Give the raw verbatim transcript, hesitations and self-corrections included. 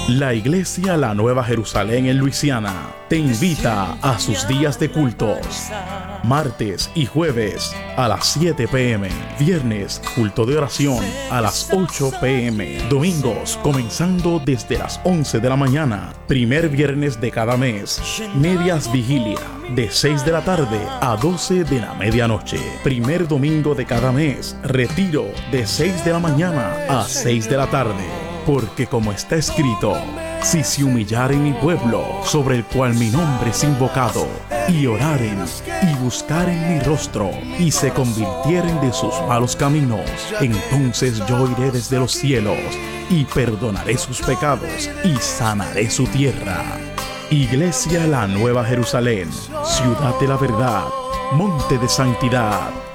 La Iglesia La Nueva Jerusalén en Luisiana te invita a sus días de cultos. Martes y jueves a las siete pe eme. Viernes, culto de oración a las ocho pe eme. Domingos, comenzando desde las once de la mañana. Primer viernes de cada mes. Medias vigilia de seis de la tarde a doce de la medianoche. Primer domingo de cada mes. Retiro de seis de la mañana a seis de la tarde. Porque como está escrito, si se humillaren mi pueblo, sobre el cual mi nombre es invocado, y oraren, y buscaren mi rostro, y se convirtieren de sus malos caminos, entonces yo iré desde los cielos, y perdonaré sus pecados, y sanaré su tierra. Iglesia La Nueva Jerusalén, ciudad de la verdad, monte de santidad,